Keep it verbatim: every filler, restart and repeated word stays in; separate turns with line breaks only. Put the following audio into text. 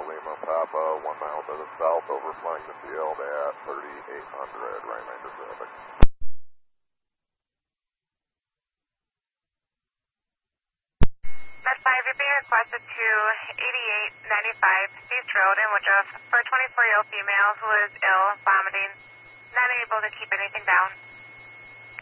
Lima Papa, one mile to the south, overflying the field at thirty-eight hundred, right nine Pacific.
Med five, you're being requested to eighty-eight ninety-five East Road in Woodruff for a twenty-four-year-old female who is ill, vomiting, not able to keep anything down.